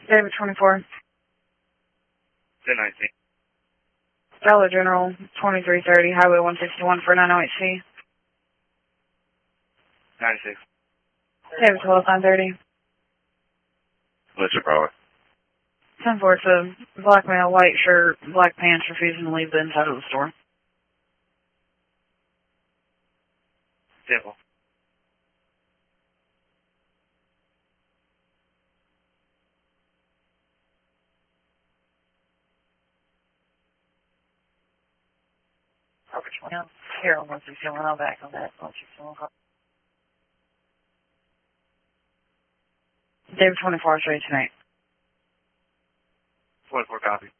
David 24. 1019. Dollar General 2330, Highway 161 for 908C. 96. David 12930. What's your problem? 10-4, it's a black male, white shirt, black pants, refusing to leave the inside of the store. Simple. Here, once you feel I'll back on that. Once you feel David 24, show you tonight. 24 copy.